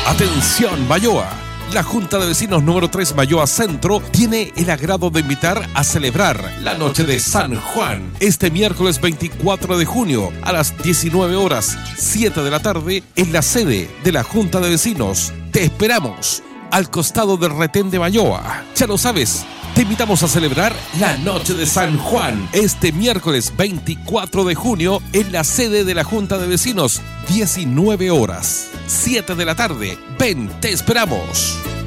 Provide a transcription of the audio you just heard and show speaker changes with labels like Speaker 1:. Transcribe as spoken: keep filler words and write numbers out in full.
Speaker 1: Atención, Bayoa. La Junta de Vecinos número tres Bayoa Centro tiene el agrado de invitar a celebrar la noche de San Juan este miércoles veinticuatro de junio a las diecinueve horas, siete de la tarde en la sede de la Junta de Vecinos. Te esperamos al costado del retén de Bayoa. Ya lo sabes, te invitamos a celebrar la noche de San Juan este miércoles veinticuatro de junio en la sede de la Junta de Vecinos, diecinueve horas, siete de la tarde. Ven, te esperamos.